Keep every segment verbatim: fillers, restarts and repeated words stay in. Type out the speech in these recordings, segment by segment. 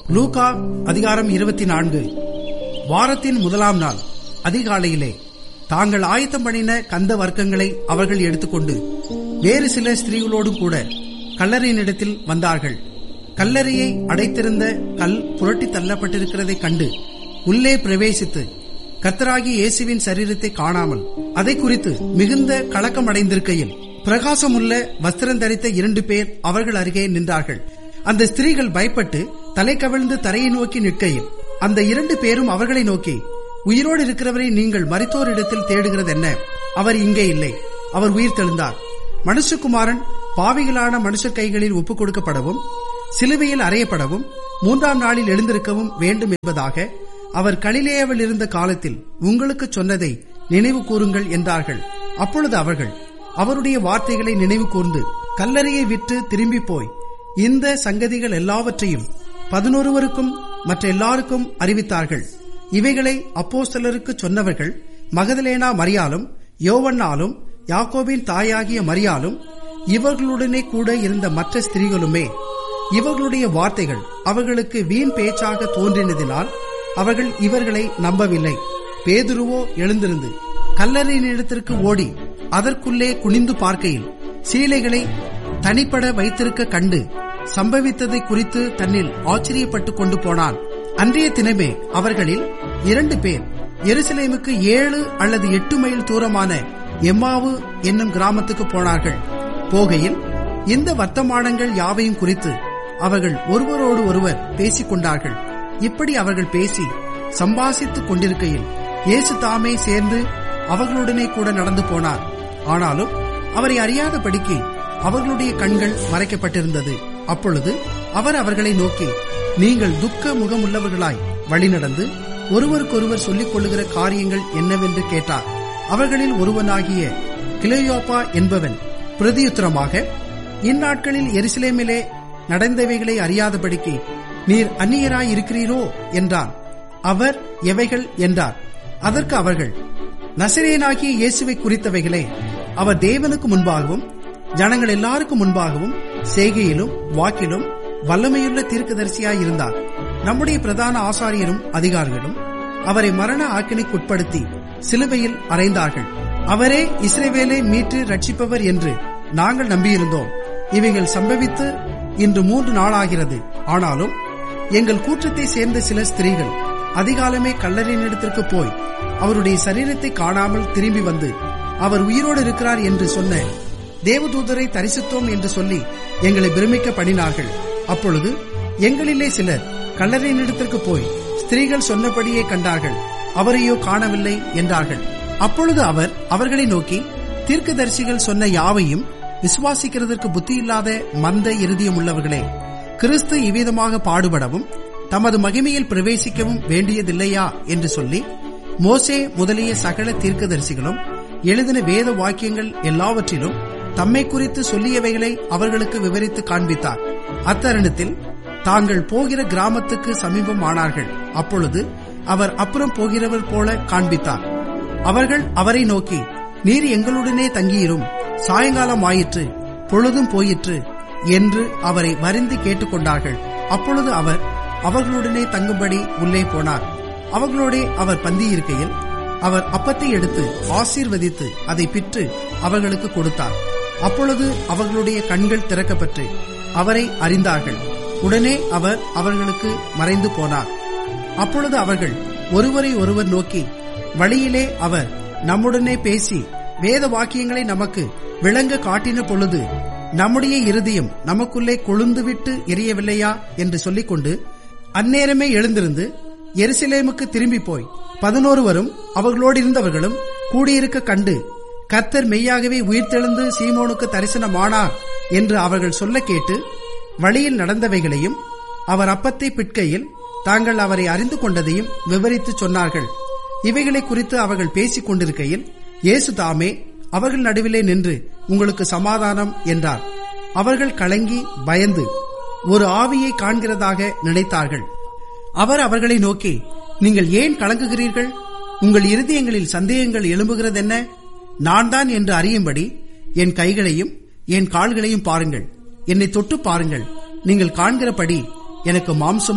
லூக்கா அதிகாரம் இருபத்தி நான்கு. வாரத்தின் முதலாம் நாள் அதிகாலையிலே தாங்கள் ஆயத்தம் பண்ணின கந்த வர்க்கங்களை அவர்கள் எடுத்துக்கொண்டு வேறு சில ஸ்திரீகளோடும் கூட கல்லறையினிடத்தில் வந்தார்கள். கல்லறையை அடைத்திருந்த கல் புரட்டி தள்ளப்பட்டிருக்கிறதை கண்டு உள்ளே பிரவேசித்து கர்த்தராகிய இயேசுவின் சரீரத்தை காணாமல் அதை குறித்து மிகுந்த கலக்கம் அடைந்திருக்கையில் பிரகாசமுள்ள வஸ்திரம் தரித்த இரண்டு பேர் அவர்கள் அருகே நின்றார்கள். அந்த ஸ்திரீகள் பயப்பட்டு தலை கவிழ்ந்து தரையை நோக்கி நிற்கையில் அந்த இரண்டு பேரும் அவர்களை நோக்கி, உயிரோடு இருக்கிறவரை நீங்கள் மரித்தோரிடத்தில் தேடுகிறது என்ன? அவர் இங்கே இல்லை, அவர் உயிர் தெழுந்தார். மனுஷகுமாரன் பாவிகளான மனுஷர் கைகளில் ஒப்புக் கொடுக்கப்படவும் சிலுவையில் அறையப்படவும் மூன்றாம் நாளில் எழுந்திருக்கவும் வேண்டும் என்பதாக அவர் கலிலேயாவில் இருந்த காலத்தில் உங்களுக்கு சொன்னதை நினைவு கூறுங்கள் என்றார்கள். அப்பொழுது அவர்கள் அவருடைய வார்த்தைகளை நினைவு கூர்ந்து கல்லறையை விட்டு திரும்பி போய் இந்த சங்கதிகள் எல்லாவற்றையும் பதினொருவருக்கும் மற்ற எல்லாருக்கும் அறிவித்தார்கள். இவைகளை அப்போஸ்தலருக்கு சொன்னவர்கள் மகதலேனா மரியாளும் யோவன்னாலும் யாக்கோபின் தாயாகிய மரியாளும் இவர்களுடனே கூட இருந்த மற்ற ஸ்திரீகளுமே. இவர்களுடைய வார்த்தைகள் அவர்களுக்கு வீண் பேச்சாக தோன்றினதினால் அவர்கள் இவர்களை நம்பவில்லை. பேதுருவோ எழுந்திருந்து கல்லறையினிடத்திற்கு ஓடி அதற்குள்ளே குனிந்து பார்க்கையில் சீலைகளை தனிப்பட வைத்திருக்க கண்டு சம்பவித்ததை குறித்து தன்னில் ஆச்சரியப்பட்டுக் கொண்டு போனான். அன்றைய தினமே அவர்களில் இரண்டு பேர் எருசலேமுக்கு ஏழு அல்லது எட்டு மைல் தூரமான எம்மாவு என்னும் கிராமத்துக்கு போனார்கள். போகையில் இந்த வர்த்தமானங்கள் யாவையும் குறித்து அவர்கள் ஒருவரோடு ஒருவர் பேசிக் கொண்டார்கள். இப்படி அவர்கள் பேசி சம்பாசித்துக் கொண்டிருக்கையில் இயேசு தாமே சேர்ந்து அவர்களுடனே கூட நடந்து போனார். ஆனாலும் அவரை அறியாதபடிக்கு அவர்களுடைய கண்கள் மறைக்கப்பட்டிருந்தது. அப்பொழுது அவர் அவர்களை நோக்கி, நீங்கள் துக்க முகமுள்ளவர்களாய் வழிநடந்து ஒருவருக்கொருவர் சொல்லிக் கொள்ளுகிற காரியங்கள் என்னவென்று கேட்டார். அவர்களில் ஒருவனாகிய கிலயோப்பா என்பவன் பிரதியுத்தரமாக, இந்நாட்களில் எருசலேமிலே நடந்தவைகளை அறியாதபடிக்கு நீர் அந்நியராய் இருக்கிறீரோ என்றான். அவர் எவைகள் என்றார். அதற்கு அவர்கள், நசரேயனாகிய இயேசுவை குறித்தவைகளே. அவர் தேவனுக்கு முன்பாகவும் ஜனங்கள் எல்லாருக்கும் முன்பாகவும் செய்கையிலும் வாக்கிலும் வல்லமையுள்ள தீர்க்கதரிசியாயிருந்தார். நம்முடைய பிரதான ஆசாரியரும் அதிகாரிகளும் அவரை மரண ஆக்கினைக்குட்படுத்தி சிலுவையில் அறைந்தார்கள். அவரே இஸ்ரவேலை மீட்டு ரட்சிப்பவர் என்று நாங்கள் நம்பியிருந்தோம். இவைகள் சம்பவித்து இன்று மூன்று நாளாகிறது. ஆனாலும் எங்கள் கூட்டத்தை சேர்ந்த சில ஸ்திரீகள் அதிகாலமே கல்லறையினிடத்திற்கு போய் அவருடைய சரீரத்தை காணாமல் திரும்பி வந்து அவர் உயிரோடு இருக்கிறார் என்று சொன்ன தேவதூதரை தரிசித்தோம் என்று சொல்லி எங்களை பிரமிக்க பண்ணினார்கள். அப்பொழுது எங்களிலே சிலர் கல்லறையினிடத்திற்கு போய் ஸ்திரீகள் சொன்னபடியே கண்டார்கள், அவரையோ காணவில்லை என்றார்கள். அப்பொழுது அவர் அவர்களை நோக்கி, தீர்க்கதரிசிகள் சொன்ன யாவையும் விசுவாசிக்கிறதற்கு புத்தியில்லாத மந்த இருதயம் உள்ளவர்களே, கிறிஸ்து இவ்விதமாக பாடுபடவும் தமது மகிமையில் பிரவேசிக்கவும் வேண்டியதில்லையா என்று சொல்லி மோசே முதலிய சகல தீர்க்கதரிசிகளும் எழுதின வேத வாக்கியங்கள் எல்லாவற்றிலும் தம்மை குறித்து சொல்லியவைகளை அவர்களுக்கு விவரித்து காண்பித்தார். அத்தருணத்தில் தாங்கள் போகிற கிராமத்துக்கு சமீபம் ஆனார்கள். அப்பொழுது அவர் அப்புறம் போகிறவர் போல காண்பித்தார். அவர்கள் அவரை நோக்கி, நீர் எங்களுடனே தங்கியிரும், சாயங்காலம் ஆயிற்று, பொழுதும் போயிற்று என்று அவரை வருந்தி கேட்டுக்கொண்டார்கள். அப்பொழுது அவர் அவர்களுடனே தங்கும்படி உள்ளே போனார். அவர்களோடே அவர் பந்தியிருக்கையில் அவர் அப்பத்தை எடுத்து ஆசீர்வதித்து அதை பிற்று அவர்களுக்கு கொடுத்தார். அப்பொழுது அவர்களுடைய கண்கள் திறக்கப்பட்டு அவரை அறிந்தார்கள். உடனே அவர் அவர்களுக்கு மறைந்து போனார். அப்பொழுது அவர்கள் ஒருவரை ஒருவர் நோக்கி, வழியிலே அவர் நம்முடனே பேசி வேத வாக்கியங்களை நமக்கு விளங்க காட்டின பொழுது நம்முடைய இருதயம் நமக்குள்ளே கொழுந்துவிட்டு எரியவில்லையா என்று சொல்லிக்கொண்டு அந்நேரமே எழுந்திருந்து எருசலேமுக்கு திரும்பி போய் பதினோருவரும் அவர்களோடு இருந்தவர்களும் கூடியிருக்க கண்டு, கர்த்தர் மெய்யாகவே உயிர்த்தெழுந்து சீமோனுக்கு தரிசனமானார் என்று அவர்கள் சொல்ல கேட்டு வழியில் நடந்தவைகளையும் அவர் அப்பத்தை பிட்கையில் தாங்கள் அவரை அறிந்து கொண்டதையும் விவரித்து சொன்னார்கள். இவைகளை குறித்து அவர்கள் பேசிக் கொண்டிருக்கையில் இயேசு தாமே அவர்கள் நடுவிலே நின்று, உங்களுக்கு சமாதானம் என்றார். அவர்கள் கலங்கி பயந்து ஒரு ஆவியை காண்கிறதாக நினைத்தார்கள். அவர் அவர்களை நோக்கி, நீங்கள் ஏன் கலங்குகிறீர்கள்? உங்கள் இருதயங்களில் சந்தேகங்கள் எழும்புகிறதென்ன? நான் தான் என்று அறியும்படி என் கைகளையும் என் கால்களையும் பாருங்கள், என்னை தொட்டு பாருங்கள். நீங்கள் காண்கிறபடி எனக்கு மாம்சமும்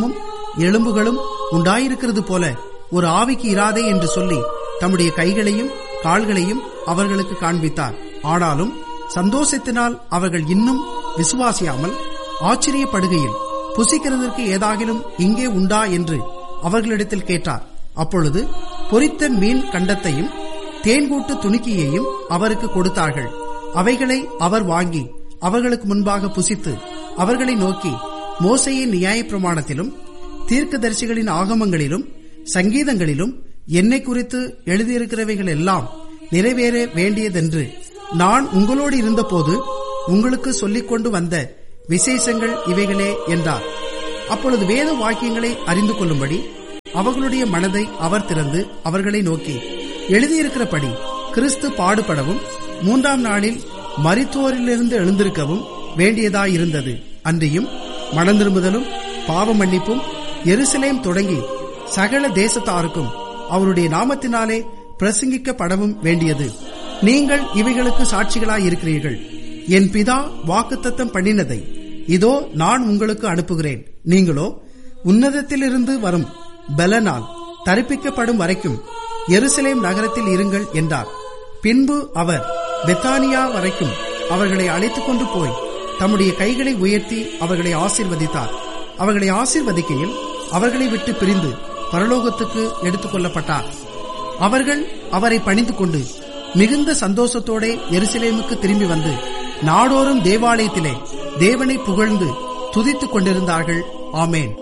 எலும்புகளும் உண்டாயிருக்கிறது போல ஒரு ஆவிக்கு இராதே என்று சொல்லி தம்முடைய கைகளையும் கால்களையும் அவர்களுக்கு காண்பித்தார். ஆனாலும் சந்தோஷத்தினால் அவர்கள் இன்னும் விசுவாசியாமல் ஆச்சரியப்படுகையில், புசிக்கிறதற்கு ஏதாகிலும் இங்கே உண்டா என்று அவர்களிடத்தில் கேட்டார். அப்பொழுது பொரித்த மீன் கண்டத்தையும் தேன்கூட்டு துணிக்கையையும் அவருக்கு கொடுத்தார்கள். அவைகளை அவர் வாங்கி அவர்களுக்கு முன்பாக புசித்து அவர்களை நோக்கி, மோசேயின் நியாயப்பிரமாணத்திலும் தீர்க்கதரிசிகளின் ஆகமங்களிலும் சங்கீதங்களிலும் என்னை குறித்து எழுதியிருக்கிறவைகள் எல்லாம் நிறைவேற வேண்டியதென்று நான் உங்களோடு இருந்தபோது உங்களுக்கு சொல்லிக் கொண்டு வந்த விசேஷங்கள் இவைகளே என்றார். அப்பொழுது வேத வாக்கியங்களை அறிந்து கொள்ளும்படி அவர்களுடைய மனதை அவர் திறந்து அவர்களை நோக்கி, எழுதியிருக்கிறபடி கிறிஸ்து பாடுபடவும் மூன்றாம் நாளில் மரித்தோரிலிருந்து எழுந்திருக்கவும் வேண்டியதாயிருந்தது. அன்றியும் மனந்திரும்புதலும் பாவ மன்னிப்பும் எருசலேம் தொடங்கி சகல தேசத்தாருக்கும் அவருடைய நாமத்தினாலே பிரசங்கிக்கப்படவும் வேண்டியது. நீங்கள் இவைகளுக்கு சாட்சிகளாயிருக்கிறீர்கள். என் பிதா வாக்குத்தத்தம் பண்ணினதை இதோ நான் உங்களுக்கு அனுப்புகிறேன். நீங்களோ உன்னதத்திலிருந்து வரும் பலனால் தரிப்பிக்கப்படும் வரைக்கும் எருசலேம் நகரத்தில் இருங்கள் என்றார். பின்பு அவர் பெத்தானியா வரைக்கும் அவர்களை அழைத்துக் கொண்டு போய் தம்முடைய கைகளை உயர்த்தி அவர்களை ஆசீர்வதித்தார். அவர்களை ஆசீர்வதிக்கையில் அவர்களை விட்டு பிரிந்து பரலோகத்துக்கு எடுத்துக் கொள்ளப்பட்டார். அவர்கள் அவரை பணிந்து கொண்டு மிகுந்த சந்தோஷத்தோட எருசலேமுக்கு திரும்பி வந்து நாடோறும் தேவாலயத்திலே தேவனை புகழ்ந்து துதித்துக் கொண்டிருந்தார்கள். ஆமேன்.